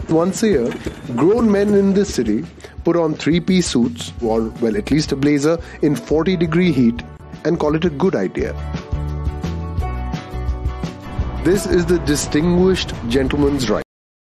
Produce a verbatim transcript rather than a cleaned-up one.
Once a year, grown men in this city put on three-piece suits, or, well, at least a blazer, in forty degree heat and call it a good idea. This is the distinguished gentleman's right.